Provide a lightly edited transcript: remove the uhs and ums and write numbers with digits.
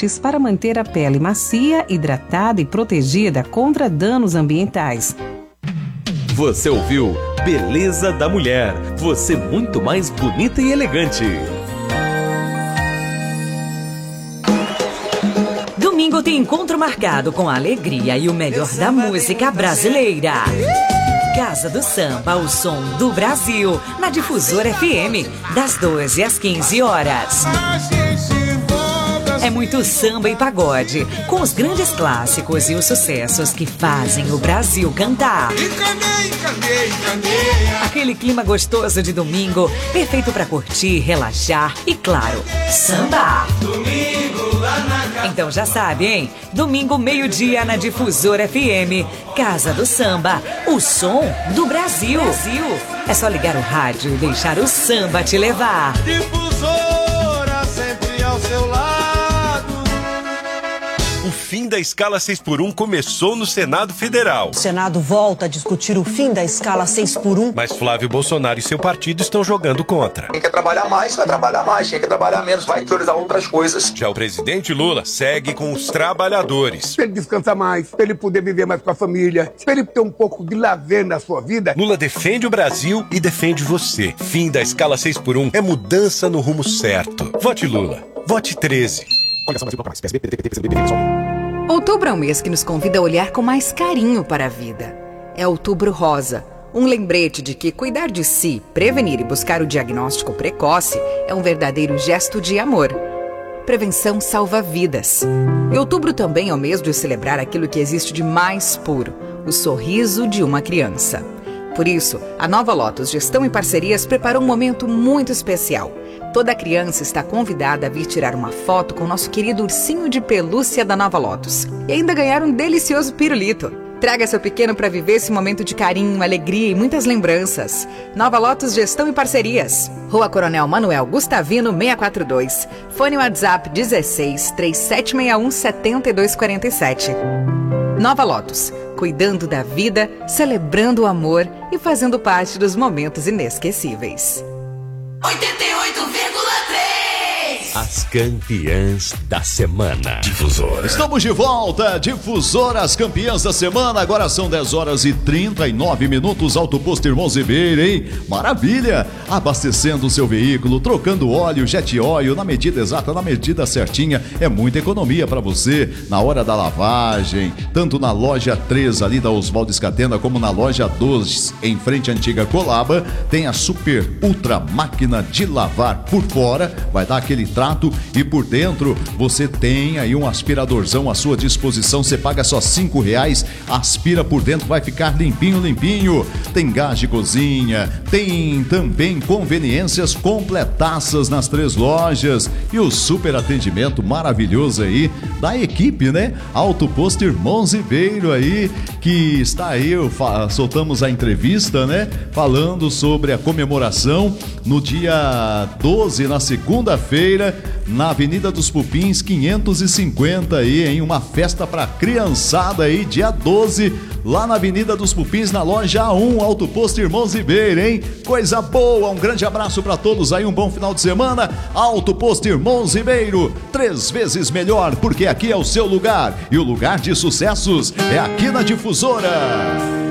sabonetes para manter a pele macia, hidratada e protegida contra danos ambientais. Você ouviu Beleza da Mulher. Você muito mais bonita e elegante. Domingo tem encontro marcado com a alegria e o melhor da música brasileira. Casa do Samba, o som do Brasil, na Difusora FM, das 12 às 15 horas. É muito samba e pagode, com os grandes clássicos e os sucessos que fazem o Brasil cantar. Aquele clima gostoso de domingo, perfeito para curtir, relaxar e, claro, sambar. Então já sabe, hein? Domingo, meio-dia, na Difusora FM, Casa do Samba, o som do Brasil. É só ligar o rádio e deixar o samba te levar. Difusora sempre ao seu lado. O fim da escala 6x1 começou no Senado Federal. O Senado volta a discutir o fim da escala 6x1. Mas Flávio Bolsonaro e seu partido estão jogando contra. Quem quer trabalhar mais, vai trabalhar mais. Quem quer trabalhar menos, vai priorizar outras coisas. Já o presidente Lula segue com os trabalhadores. Para ele descansar mais, para ele poder viver mais com a família, para ele ter um pouco de lazer na sua vida. Lula defende o Brasil e defende você. Fim da escala 6x1 é mudança no rumo certo. Vote Lula. Vote 13. Outubro é um mês que nos convida a olhar com mais carinho para a vida. É Outubro Rosa, um lembrete de que cuidar de si, prevenir e buscar o diagnóstico precoce é um verdadeiro gesto de amor. Prevenção salva vidas. E outubro também é o mês de celebrar aquilo que existe de mais puro, o sorriso de uma criança. Por isso, a Nova Lotus Gestão e Parcerias preparou um momento muito especial. Toda criança está convidada a vir tirar uma foto com o nosso querido ursinho de pelúcia da Nova Lotus. E ainda ganhar um delicioso pirulito. Traga seu pequeno para viver esse momento de carinho, alegria e muitas lembranças. Nova Lotus Gestão e Parcerias. Rua Coronel Manuel Gustavino 642. Fone WhatsApp 16 3761 7247. Nova Lotus. Cuidando da vida, celebrando o amor e fazendo parte dos momentos inesquecíveis. 88,3. As campeãs da semana. Difusora. Estamos de volta, Difusora, as campeãs da semana. Agora são 10h39. Auto Posto Irmãos Ribeiro, hein? Maravilha! Abastecendo o seu veículo, trocando óleo, jet oil, na medida exata, na medida certinha. É muita economia para você na hora da lavagem. Tanto na loja 3 ali da Oswaldo Escatena, como na loja 2, em frente à antiga Colaba, tem a super ultra máquina de lavar. Por fora, vai dar aquele trato, e por dentro você tem aí um aspiradorzão à sua disposição. Você paga só R$5, aspira por dentro, vai ficar limpinho. Tem gás de cozinha, tem também conveniências completaças nas 3 lojas e o super atendimento maravilhoso aí da equipe, né? Auto Posto Irmãos Ribeiro aí, que está aí, soltamos a entrevista, né? Falando sobre a comemoração no dia 12, na segunda-feira, na Avenida dos Pupins 550 aí, em uma festa pra criançada aí, dia 12, lá na Avenida dos Pupins, na loja 1, Auto Posto Irmãos Ribeiro, hein? Coisa boa, um grande abraço pra todos aí, um bom final de semana. Auto Posto Irmãos Ribeiro, 3 vezes melhor, porque aqui é o seu lugar, e o lugar de sucessos é aqui na Difusora.